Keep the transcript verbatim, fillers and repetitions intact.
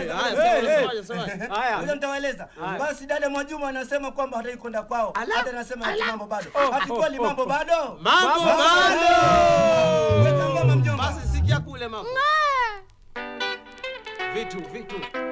Haya, sema. Haya. Ngoja nitawaeleza. Basi dada Mwajuma anasema kwamba hataki kwenda kwao. Hata anasema ati mambo bado. Ati kweli mambo bado? Mambo bado. Weka ngoma mjomba. Basi sikia kule mambo. Vitu, vitu.